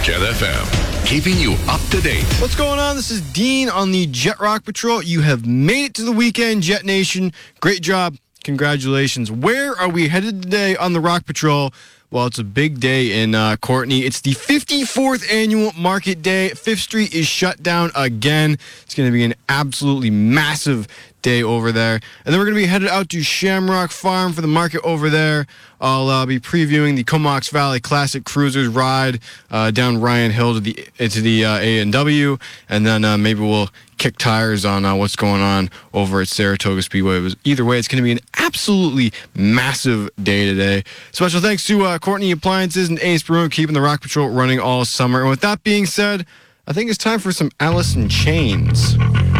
Jet FM, keeping you up to date. What's going on? This is Dean on the Jet Rock Patrol. You have made it to the weekend, Jet Nation. Great job. Congratulations. Where are we headed today on the Rock Patrol? Well, it's a big day in Courtenay. It's the 54th annual Market Day. 5th Street is shut down again. It's going to be an absolutely massive day over there. And then we're going to be headed out to Shamrock Farm for the market over there. I'll be previewing the Comox Valley Classic Cruisers ride down Ryan Hill to the A&W. And then maybe we'll kick tires on what's going on over at Saratoga Speedway. Either way, it's going to be an absolutely massive day today. Special thanks to Courtenay Appliances and Ace Brewing keeping the Rock Patrol running all summer. And with that being said, I think it's time for some Alice in Chains.